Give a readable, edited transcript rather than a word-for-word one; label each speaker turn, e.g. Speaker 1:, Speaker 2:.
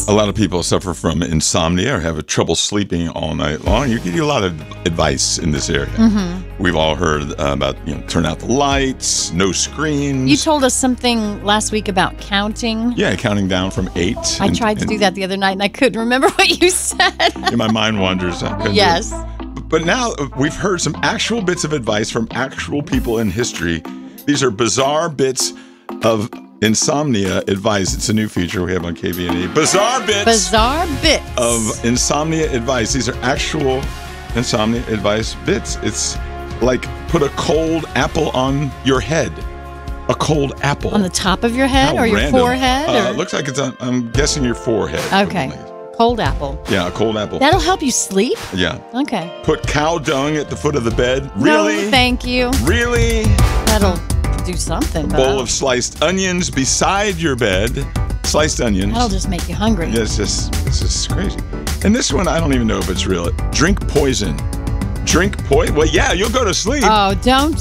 Speaker 1: A lot of people suffer from insomnia or have trouble sleeping all night long. You can get a lot of advice in this area. We've all heard about, turn out the lights, no screens.
Speaker 2: You told us something last week about counting.
Speaker 1: Yeah, counting down from 8.
Speaker 2: I tried to do that the other night, and I couldn't remember what you said.
Speaker 1: My mind wanders.
Speaker 2: Yes.
Speaker 1: But now we've heard some actual bits of advice from actual people in history. These are bizarre bits of insomnia advice. It's a new feature we have on KVNE. Bizarre bits of insomnia advice. These are actual insomnia advice bits. It's like put a cold apple on your head. A cold apple.
Speaker 2: On the top of your head or your forehead?
Speaker 1: It looks like it's on, I'm guessing your forehead.
Speaker 2: Okay. Cold apple.
Speaker 1: Yeah, a cold apple.
Speaker 2: That'll help you sleep?
Speaker 1: Yeah.
Speaker 2: Okay.
Speaker 1: Put cow dung at the foot of the bed. Really?
Speaker 2: No, thank you.
Speaker 1: Really?
Speaker 2: That'll do something.
Speaker 1: Bowl of sliced onions beside your bed. Sliced onions.
Speaker 2: That'll just make you hungry.
Speaker 1: Yeah, it's just crazy. And this one, I don't even know if it's real. Drink poison. Well, yeah, you'll go to sleep.
Speaker 2: Oh, don't